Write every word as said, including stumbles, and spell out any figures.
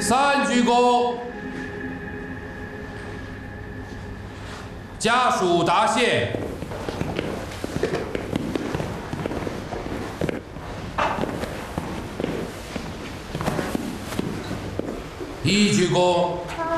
三鞠躬，家属答谢。一鞠躬。